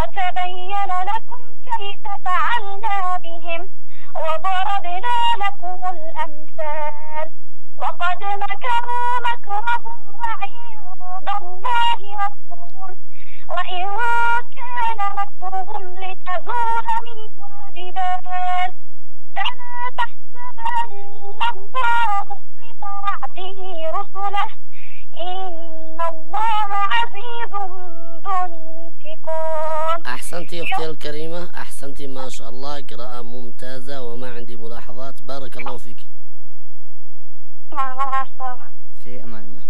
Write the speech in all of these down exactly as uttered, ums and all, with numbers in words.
وتبين لكم كيف فعلنا بهم وضربنا لكم الأمثال وقد مكروا مكرهم وعند الله مكرهم وإن كان مكرهم لتزول منه الجبال فلا تحسبن الله مخلف وعده رسله إن الله عزيز ذو انتقام. أحسنتي أختي الكريمة، أحسنتي ما شاء الله، قراءة ممتازة وما عندي ملاحظات. بارك الله فيك. في أمان الله.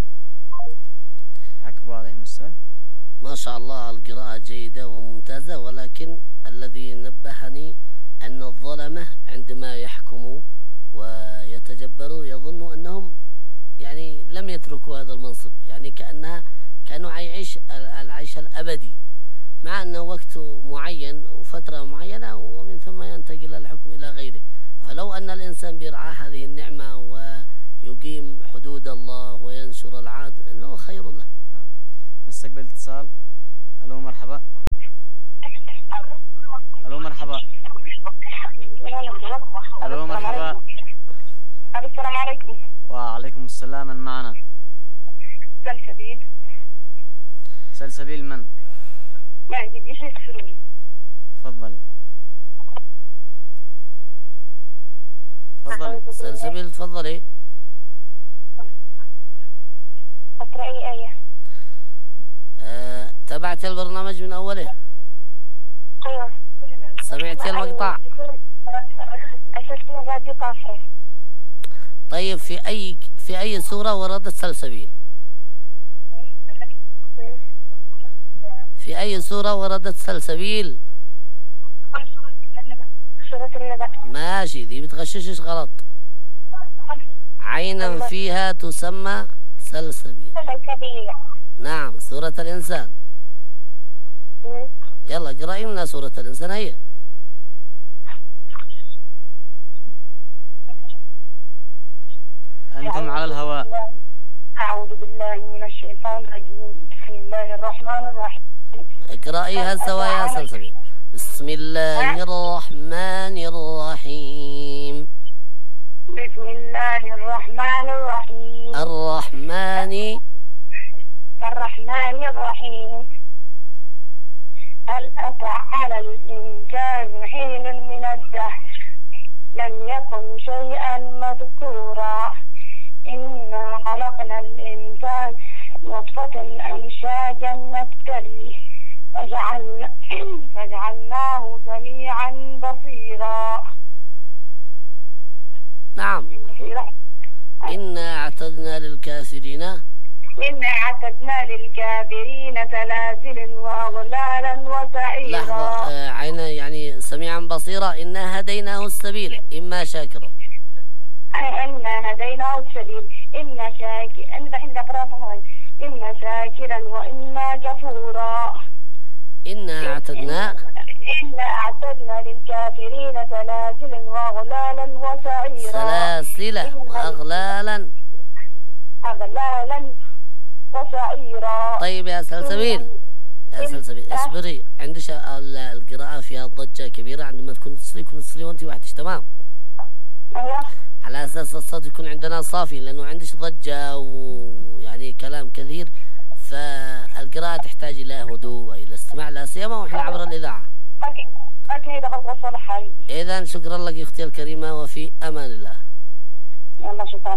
عقبوا عليهم الأستاذ. ما شاء الله القراءة جيدة وممتازة، ولكن الذي نبهني أن الظلمة عندما يحكموا ويتجبروا يظنوا أنهم يعني لم يتركوا هذا المنصب، يعني كأنها كأنه يعيش العيش الأبدي، مع أنه وقت معين وفترة معينة ومن ثم ينتقل الحكم إلى غيره. فلو أن الإنسان بيرعى هذه النعمة ويقيم حدود الله وينشر العدل إنه خير له. نعم. نستقبل اتصال. ألو مرحبا. ألو مرحبا. ألو مرحبا. السلام عليكم. وعليكم السلام. من معنا؟ سلسبيل. سلسبيل من؟ ما عندي شيء تفروني. تفضلي. تفضلي. سلسبيل تفضلي. أقرأ أي آية؟ أه، تابعت البرنامج من أوله؟ أيوة. سمعت المقطع؟ أساسا راديو قاصر. طيب في أي في أي سورة وردت سلسبيل؟ في أي سورة وردت سلسبيل؟ سورة النبأ. ماشي، دي بتغششش غلط. عينا فيها تسمى سلسبيل. سلسبيل. نعم. سورة الإنسان. يلا اقرأي لنا سورة الإنسان. هي أنتم على الهواء. أعوذ بالله من الشيطان الرجيم. بسم الله الرحمن الرحيم. اقرأيها سوا يا سلسبيل. بسم الله الرحمن الرحيم. بسم الله الرحمن الرحيم. الرحمن الرحمن الرحيم. هل أتى على الإنسان حين من الدهر لم يكن شيئا مذكورا إنا خلقنا الإنسان نطفة أمشاجا نبتليه فجعلنا فجعلناه سميعا بصيرا. نعم. إنا أعتدنا للكافرين إنا أعتدنا للكافرين سلاسل وأغلالا وسعيرا. لحظة. آه عينا يعني سميعا بصيرا. إنا هديناه السبيل إما شاكرا. إنا هديناه السبيل إما شاكرا إما شاكرا وإما كفورا. إنا أعتدنا إنا أعتدنا للكافرين سلاسل وأغلالا وسعيرا. سلاسل وأغلالا أغلالا وسعيرا. طيب يا سلسبيل، يا سلسبيل اصبري. عندش القراءة فيها ضجة كبيرة عندما تكون تصلي كن تصلي وأنت وحدك. تمام. أيوة. على أساس الصوت يكون عندنا صافي، لأنه عندش ضجة ويعني كلام كثير، فالقراءة تحتاج إلى هدوء وإلى استماع، لا سيما وإحنا عبر الإذاعة. أكيد أكيد خلق صالح حالي. إذا شكرا لك أختي الكريمة وفي أمان الله. يلا شكرا.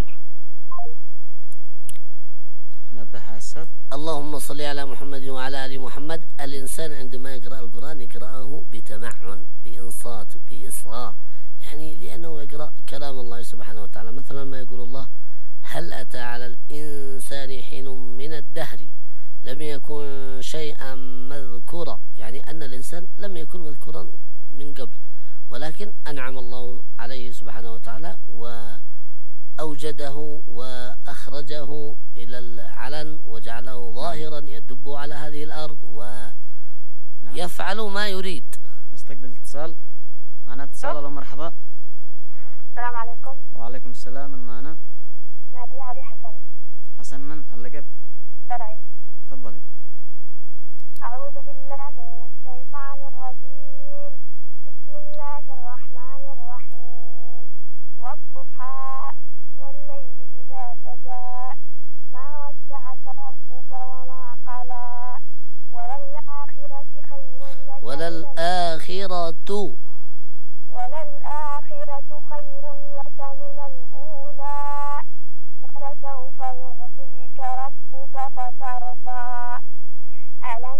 نبه أسد. اللهم صل على محمد وعلى آل محمد. الإنسان عندما يقرأ القرآن يقرأه بتمعن، بإنصات، بإصغاء، يعني لأنه يقرأ كلام الله سبحانه وتعالى. مثلا ما يقول الله: هل أتى على الإنسان حين من الدهر لم يكن شيئا مذكورا، يعني أن الإنسان لم يكن مذكورا من قبل، ولكن أنعم الله عليه سبحانه وتعالى وأوجده وأخرجه إلى العلن وجعله ظاهرا يدب على هذه الأرض ويفعل ما يريد. نستقبل اتصال. معنا اتصال. الو مرحبا. السلام عليكم. وعليكم السلام. من معنا؟ نادية علي حسن. حسن من اللقب؟ شرعي. تفضلي. أعوذ بالله من الشيطان إذا سجى ما ودعك ربك وما قلى وللآخرة خير لك وللآخرة وللآخرة خير لك من الأولى ولسوف يعطيك ربك فترضى ألم